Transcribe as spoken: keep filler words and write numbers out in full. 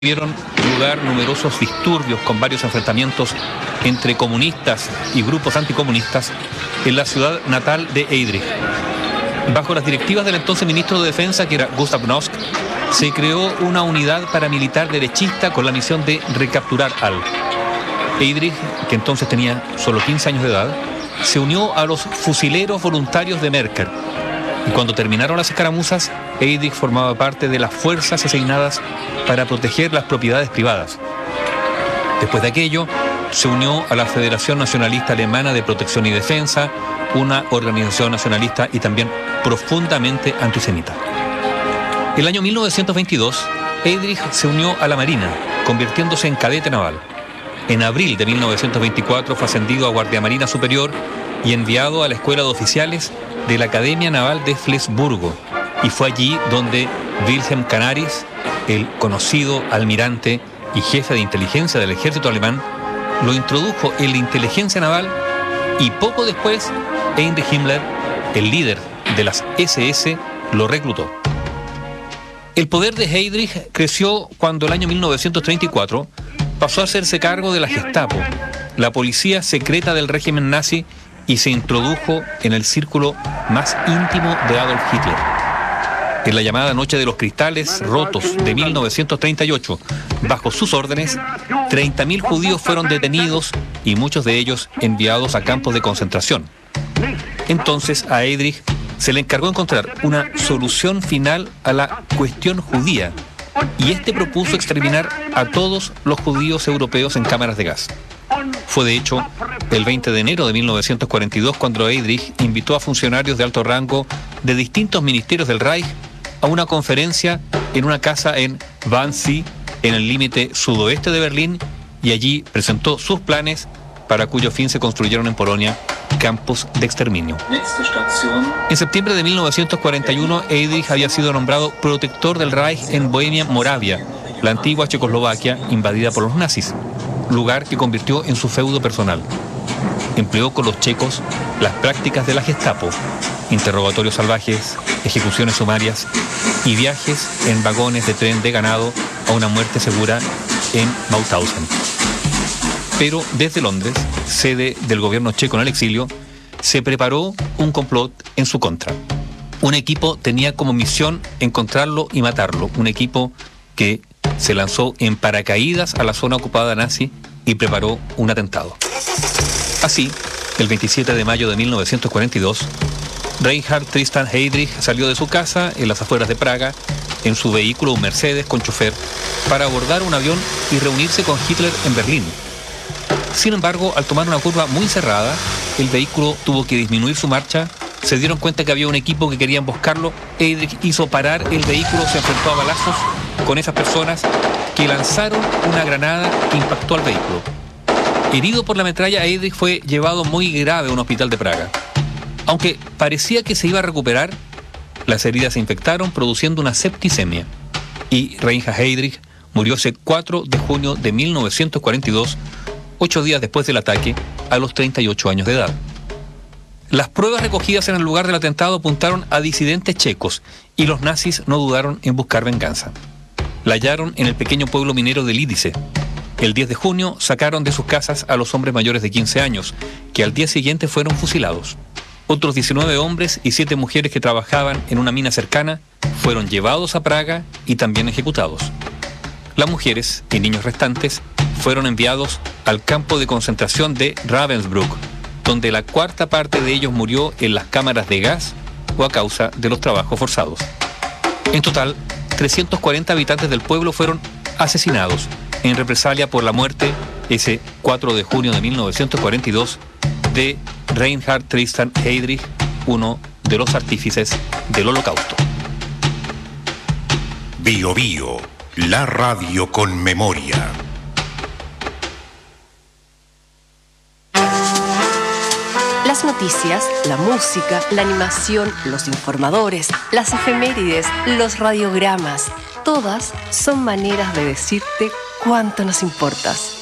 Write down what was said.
Tuvieron lugar numerosos disturbios con varios enfrentamientos entre comunistas y grupos anticomunistas en la ciudad natal de Heydrich. Bajo las directivas del entonces ministro de Defensa, que era Gustav Nosk, se creó una unidad paramilitar derechista con la misión de recapturar Al. Heydrich, que entonces tenía solo quince años de edad, se unió a los fusileros voluntarios de Merker. Y cuando terminaron las escaramuzas, Heydrich formaba parte de las fuerzas asignadas para proteger las propiedades privadas. Después de aquello, se unió a la Federación Nacionalista Alemana de Protección y Defensa, una organización nacionalista y también profundamente antisemita. El año mil novecientos veintidós, Heydrich se unió a la Marina, convirtiéndose en cadete naval. En abril de mil novecientos veinticuatro fue ascendido a Guardia Marina Superior y enviado a la Escuela de Oficiales de la Academia Naval de Flensburgo, y fue allí donde Wilhelm Canaris, el conocido almirante y jefe de inteligencia del ejército alemán, lo introdujo en la inteligencia naval, y poco después Heinrich Himmler, el líder de las ese ese, lo reclutó. El poder de Heydrich creció cuando el año mil novecientos treinta y cuatro pasó a hacerse cargo de la Gestapo, la policía secreta del régimen nazi, y se introdujo en el círculo más íntimo de Adolf Hitler. En la llamada Noche de los Cristales Rotos de mil novecientos treinta y ocho, bajo sus órdenes, treinta mil judíos fueron detenidos y muchos de ellos enviados a campos de concentración. Entonces a Heydrich se le encargó encontrar una solución final a la cuestión judía, y este propuso exterminar a todos los judíos europeos en cámaras de gas. Fue de hecho el veinte de enero de mil novecientos cuarenta y dos cuando Heydrich invitó a funcionarios de alto rango de distintos ministerios del Reich a una conferencia en una casa en Wannsee, en el límite sudoeste de Berlín, y allí presentó sus planes para cuyo fin se construyeron en Polonia campos de exterminio. En septiembre de mil novecientos cuarenta y uno, Heydrich había sido nombrado protector del Reich en Bohemia-Moravia, la antigua Checoslovaquia invadida por los nazis, lugar que convirtió en su feudo personal. Empleó con los checos las prácticas de la Gestapo, interrogatorios salvajes, ejecuciones sumarias y viajes en vagones de tren de ganado a una muerte segura en Mauthausen. Pero desde Londres, sede del gobierno checo en el exilio, se preparó un complot en su contra. Un equipo tenía como misión encontrarlo y matarlo, un equipo que se lanzó en paracaídas a la zona ocupada nazi y preparó un atentado. Así, el veintisiete de mayo de mil novecientos cuarenta y dos, Reinhard Tristan Heydrich salió de su casa en las afueras de Praga en su vehículo, un Mercedes con chofer, para abordar un avión y reunirse con Hitler en Berlín. Sin embargo, al tomar una curva muy cerrada, el vehículo tuvo que disminuir su marcha. Se dieron cuenta que había un equipo que quería emboscarlo. Heydrich hizo parar el vehículo, se enfrentó a balazos con esas personas que lanzaron una granada que impactó al vehículo. Herido por la metralla, Heydrich fue llevado muy grave a un hospital de Praga. Aunque parecía que se iba a recuperar, las heridas se infectaron, produciendo una septicemia. Y Reinhard Heydrich murió ese cuatro de junio de mil novecientos cuarenta y dos, ocho días después del ataque, a los treinta y ocho años de edad. Las pruebas recogidas en el lugar del atentado apuntaron a disidentes checos, y los nazis no dudaron en buscar venganza. La hallaron en el pequeño pueblo minero de Lidice. El diez de junio sacaron de sus casas a los hombres mayores de quince años, que al día siguiente fueron fusilados. Otros diecinueve hombres y siete mujeres que trabajaban en una mina cercana fueron llevados a Praga y también ejecutados. Las mujeres y niños restantes fueron enviados al campo de concentración de Ravensbrück, donde la cuarta parte de ellos murió en las cámaras de gas o a causa de los trabajos forzados. En total, trescientos cuarenta habitantes del pueblo fueron asesinados en represalia por la muerte, ese cuatro de junio de mil novecientos cuarenta y dos, de Reinhard Tristan Heydrich, uno de los artífices del Holocausto. Bio Bio, la radio con memoria. Las noticias, la música, la animación, los informadores, las efemérides, los radiogramas, todas son maneras de decirte cuánto nos importas.